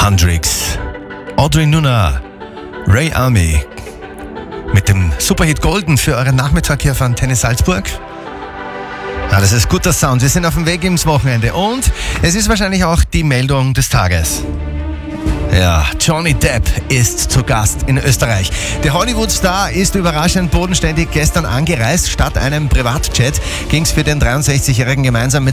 Hundrix, Audrey Nuna, Ray Army mit dem Superhit Golden für euren Nachmittag hier von Tennis Salzburg. Ja, das ist guter Sound. Wir sind auf dem Weg ins Wochenende und es ist wahrscheinlich auch die Meldung des Tages. Ja, Johnny Depp ist zu Gast in Österreich. Der Hollywood-Star ist überraschend bodenständig gestern angereist. Statt einem Privatjet ging es für den 63-Jährigen gemeinsam mit